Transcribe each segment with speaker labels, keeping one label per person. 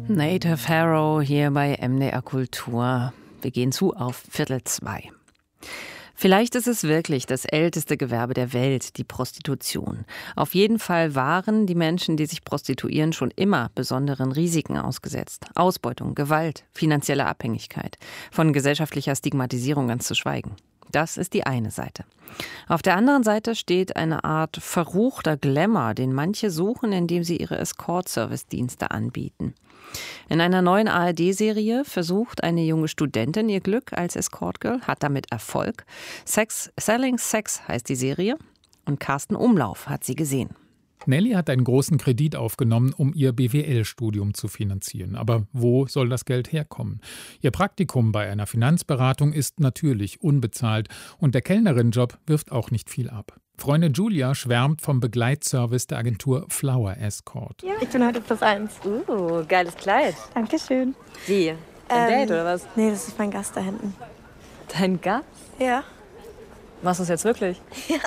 Speaker 1: Native Pharaoh hier bei MDR Kultur. Wir gehen zu auf 1:45. Vielleicht ist es wirklich das älteste Gewerbe der Welt, die Prostitution. Auf jeden Fall waren die Menschen, die sich prostituieren, schon immer besonderen Risiken ausgesetzt. Ausbeutung, Gewalt, finanzielle Abhängigkeit. Von gesellschaftlicher Stigmatisierung ganz zu schweigen. Das ist die eine Seite. Auf der anderen Seite steht eine Art verruchter Glamour, den manche suchen, indem sie ihre Escort-Service-Dienste anbieten. In einer neuen ARD-Serie versucht eine junge Studentin ihr Glück als Escort-Girl, hat damit Erfolg. Selling Sex heißt die Serie und Carsten Umlauf hat sie gesehen.
Speaker 2: Nelly hat einen großen Kredit aufgenommen, um ihr BWL-Studium zu finanzieren. Aber wo soll das Geld herkommen? Ihr Praktikum bei einer Finanzberatung ist natürlich unbezahlt und der Kellnerinnenjob wirft auch nicht viel ab. Freundin Julia schwärmt vom Begleitservice der Agentur Flower Escort.
Speaker 3: Ja, ich bin heute +1.
Speaker 4: Geiles Kleid.
Speaker 3: Dankeschön.
Speaker 4: Wie? Ein Date oder was?
Speaker 3: Nee, das ist mein Gast da hinten.
Speaker 4: Dein Gast?
Speaker 3: Ja.
Speaker 4: Machst du es jetzt wirklich?
Speaker 3: Ja.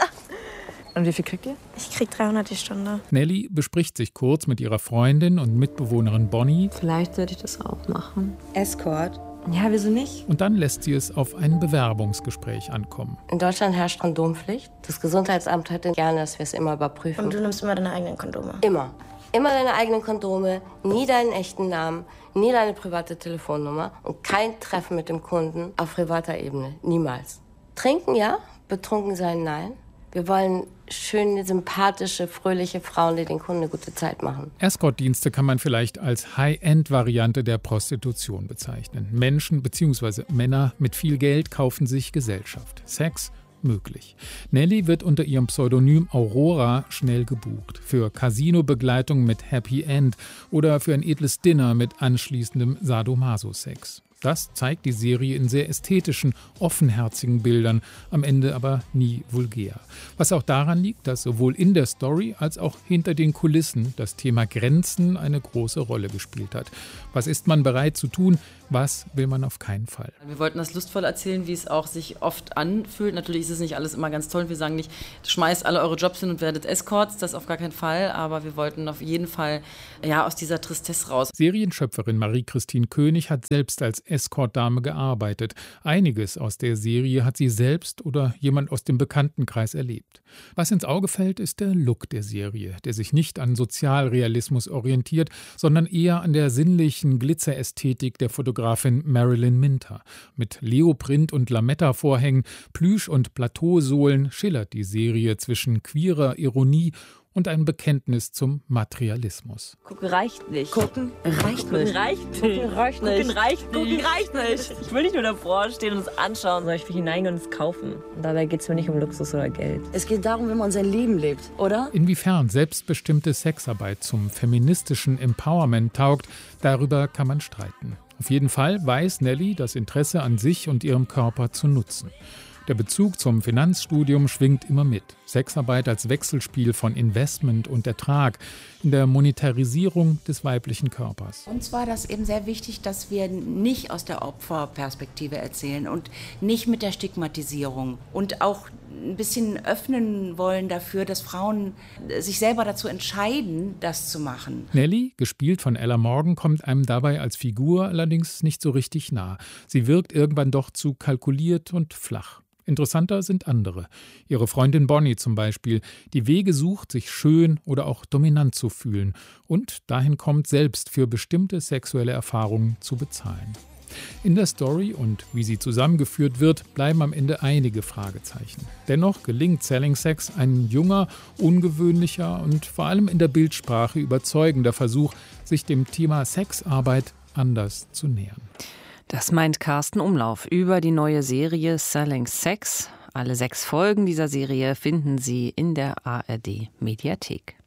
Speaker 4: Und wie viel kriegt ihr?
Speaker 3: Ich krieg 300 die Stunde.
Speaker 2: Nelly bespricht sich kurz mit ihrer Freundin und Mitbewohnerin Bonnie.
Speaker 5: Vielleicht sollte ich das auch machen.
Speaker 4: Escort? Ja, wieso nicht?
Speaker 2: Und dann lässt sie es auf ein Bewerbungsgespräch ankommen.
Speaker 6: In Deutschland herrscht Kondompflicht. Das Gesundheitsamt hätte gerne, dass wir es immer überprüfen.
Speaker 3: Und du nimmst immer deine eigenen Kondome?
Speaker 6: Immer. Immer deine eigenen Kondome, nie deinen echten Namen, nie deine private Telefonnummer und kein Treffen mit dem Kunden auf privater Ebene. Niemals. Trinken ja, betrunken sein nein. Wir wollen schöne, sympathische, fröhliche Frauen, die den Kunden eine gute Zeit machen.
Speaker 2: Escort-Dienste kann man vielleicht als High-End-Variante der Prostitution bezeichnen. Menschen bzw. Männer mit viel Geld kaufen sich Gesellschaft. Sex möglich. Nelly wird unter ihrem Pseudonym Aurora schnell gebucht. Für Casino-Begleitung mit Happy End oder für ein edles Dinner mit anschließendem Sadomaso-Sex. Das zeigt die Serie in sehr ästhetischen, offenherzigen Bildern, am Ende aber nie vulgär. Was auch daran liegt, dass sowohl in der Story als auch hinter den Kulissen das Thema Grenzen eine große Rolle gespielt hat. Was ist man bereit zu tun? Was will man auf keinen Fall?
Speaker 7: Wir wollten das lustvoll erzählen, wie es auch sich oft anfühlt. Natürlich ist es nicht alles immer ganz toll. Wir sagen nicht, schmeißt alle eure Jobs hin und werdet Escorts. Das auf gar keinen Fall. Aber wir wollten auf jeden Fall aus dieser Tristesse raus.
Speaker 2: Serienschöpferin Marie-Christine König hat selbst als Escort-Dame gearbeitet. Einiges aus der Serie hat sie selbst oder jemand aus dem Bekanntenkreis erlebt. Was ins Auge fällt, ist der Look der Serie, der sich nicht an Sozialrealismus orientiert, sondern eher an der sinnlichen Glitzerästhetik der Fotografin Marilyn Minter. Mit Leoprint und Lametta-Vorhängen, Plüsch- und Plateausohlen schillert die Serie zwischen queerer Ironie und einem Bekenntnis zum Materialismus.
Speaker 4: Gucken reicht nicht.
Speaker 7: Gucken reicht nicht.
Speaker 4: Gucken reicht nicht.
Speaker 7: Gucken reicht nicht.
Speaker 4: Ich will nicht nur davor stehen und es anschauen, sondern ich will hineingehen und es kaufen. Und dabei geht es mir nicht um Luxus oder Geld.
Speaker 8: Es geht darum, wie man sein Leben lebt, oder?
Speaker 2: Inwiefern selbstbestimmte Sexarbeit zum feministischen Empowerment taugt, darüber kann man streiten. Auf jeden Fall weiß Nelly das Interesse an sich und ihrem Körper zu nutzen. Der Bezug zum Finanzstudium schwingt immer mit. Sexarbeit als Wechselspiel von Investment und Ertrag in der Monetarisierung des weiblichen Körpers.
Speaker 9: Uns war das eben sehr wichtig, dass wir nicht aus der Opferperspektive erzählen und nicht mit der Stigmatisierung und auch ein bisschen öffnen wollen dafür, dass Frauen sich selber dazu entscheiden, das zu machen.
Speaker 2: Nelly, gespielt von Ella Morgan, kommt einem dabei als Figur allerdings nicht so richtig nah. Sie wirkt irgendwann doch zu kalkuliert und flach. Interessanter sind andere. Ihre Freundin Bonnie zum Beispiel, die Wege sucht, sich schön oder auch dominant zu fühlen und dahin kommt, selbst für bestimmte sexuelle Erfahrungen zu bezahlen. In der Story und wie sie zusammengeführt wird, bleiben am Ende einige Fragezeichen. Dennoch gelingt Selling Sex ein junger, ungewöhnlicher und vor allem in der Bildsprache überzeugender Versuch, sich dem Thema Sexarbeit anders zu nähern.
Speaker 1: Das meint Carsten Umlauf über die neue Serie Selling Sex. Alle 6 Folgen dieser Serie finden Sie in der ARD Mediathek.